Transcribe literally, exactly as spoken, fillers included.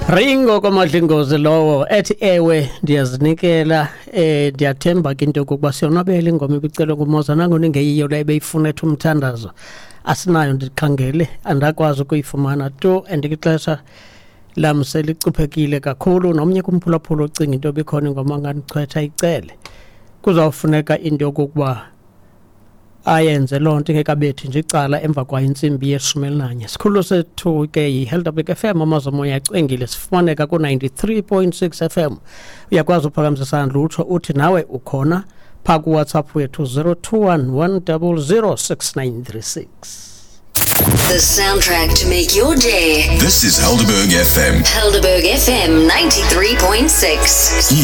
Ringo komadlingozi lowo ethi ewe ndiyazinikela eh ndiyathemba ke into yokuba siyonwabela ingoma ibicelo kuMoza nangona ngeyiyo la ebeyifuna ethi umthandazo asinayo ndikhangele andakwazi ukuyifumana to andikixesha lamsela icuphekile kakhulu nomnye kumphulaphula ocinga into bekhona ingoma nganichwetha icele kuzawufuneka into yokuba ayenze lonto ngekabethi nje icala emva kwa insimbi yeshumi elinanye sikhulu sethu ke yi-L W F M amazomoya acengile sifumaneka ku ninety-three point six F M uyakwazi uphakamisa isandla utsho uthi nawe ukhona pha ku WhatsApp wethu zero two one one zero zero six nine three six. The soundtrack to make your day. This is Helderberg F M. Helderberg F M ninety-three point six.